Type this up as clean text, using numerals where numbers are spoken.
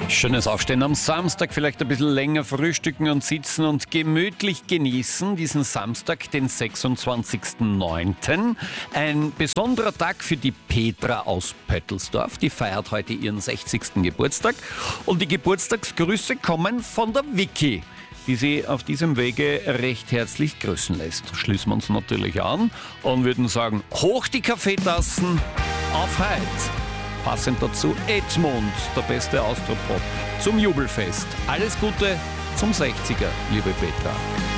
Schönes Aufstehen am Samstag, vielleicht ein bisschen länger frühstücken und sitzen und gemütlich genießen diesen Samstag, den 26.09. Ein besonderer Tag für die Petra aus Pöttelsdorf. Die feiert heute ihren 60. Geburtstag. Und die Geburtstagsgrüße kommen von der Vicky, die sie auf diesem Wege recht herzlich grüßen lässt. Schließen wir uns natürlich an und würden sagen, hoch die Kaffeetassen, auf heut! Passend dazu Edmund, der beste Austropop, zum Jubelfest. Alles Gute zum 60er, liebe Petra.